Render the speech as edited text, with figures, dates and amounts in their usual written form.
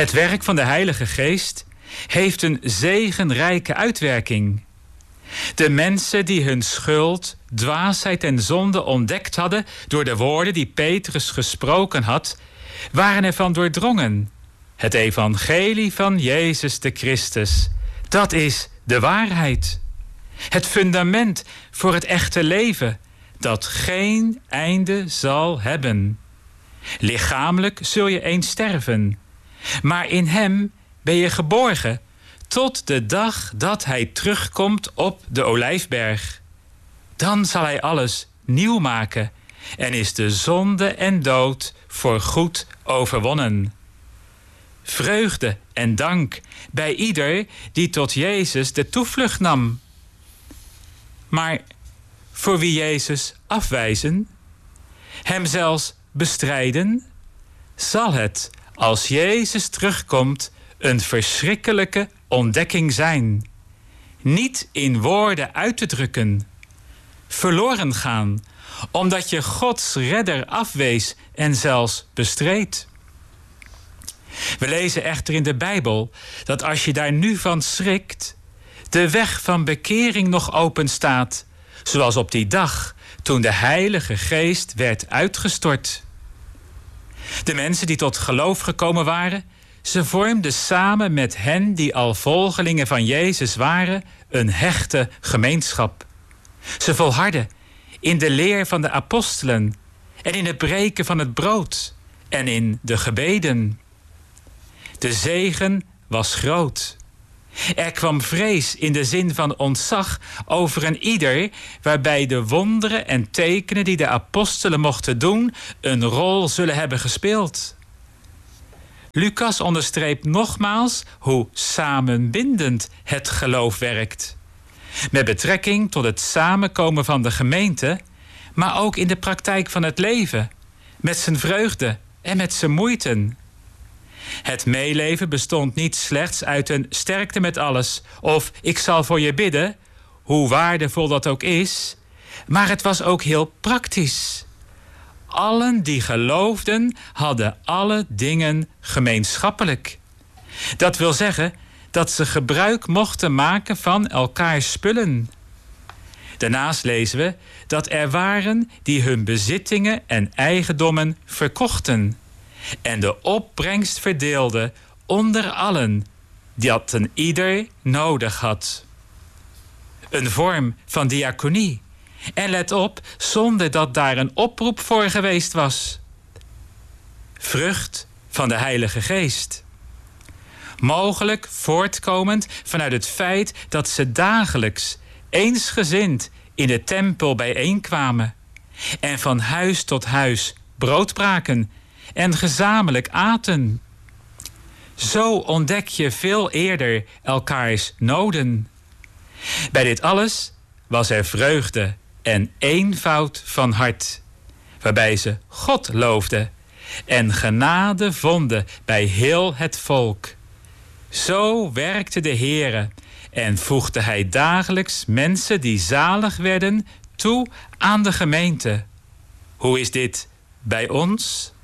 Het werk van de Heilige Geest heeft een zegenrijke uitwerking. De mensen die hun schuld, dwaasheid en zonde ontdekt hadden door de woorden die Petrus gesproken had, waren ervan doordrongen. Het evangelie van Jezus de Christus, dat is de waarheid. Het fundament voor het echte leven, dat geen einde zal hebben. Lichamelijk zul je eens sterven, maar in hem ben je geborgen tot de dag dat hij terugkomt op de Olijfberg. Dan zal hij alles nieuw maken en is de zonde en dood voorgoed overwonnen. Vreugde en dank bij ieder die tot Jezus de toevlucht nam. Maar voor wie Jezus afwijzen, hem zelfs bestrijden, zal het, als Jezus terugkomt, een verschrikkelijke ontdekking zijn. Niet in woorden uit te drukken. Verloren gaan, omdat je Gods redder afwees en zelfs bestreed. We lezen echter in de Bijbel dat als je daar nu van schrikt, de weg van bekering nog open staat, zoals op die dag toen de Heilige Geest werd uitgestort. De mensen die tot geloof gekomen waren, ze vormden samen met hen die al volgelingen van Jezus waren, een hechte gemeenschap. Ze volharden in de leer van de apostelen en in het breken van het brood en in de gebeden. De zegen was groot. Er kwam vrees in de zin van ontzag over een ieder, waarbij de wonderen en tekenen die de apostelen mochten doen een rol zullen hebben gespeeld. Lucas onderstreept nogmaals hoe samenbindend het geloof werkt. Met betrekking tot het samenkomen van de gemeente, maar ook in de praktijk van het leven, met zijn vreugde en met zijn moeiten. Het meeleven bestond niet slechts uit een sterkte met alles of ik zal voor je bidden, hoe waardevol dat ook is, maar het was ook heel praktisch. Allen die geloofden hadden alle dingen gemeenschappelijk. Dat wil zeggen dat ze gebruik mochten maken van elkaars spullen. Daarnaast lezen we dat er waren die hun bezittingen en eigendommen verkochten en de opbrengst verdeelden onder allen die dat een ieder nodig had. Een vorm van diaconie. En let op, zonder dat daar een oproep voor geweest was. Vrucht van de Heilige Geest. Mogelijk voortkomend vanuit het feit dat ze dagelijks eensgezind in de tempel bijeenkwamen en van huis tot huis brood braken en gezamenlijk aten. Zo ontdek je veel eerder elkaars noden. Bij dit alles was er vreugde en eenvoud van hart, waarbij ze God loofden en genade vonden bij heel het volk. Zo werkte de Heere en voegde hij dagelijks mensen die zalig werden toe aan de gemeente. Hoe is dit bij ons?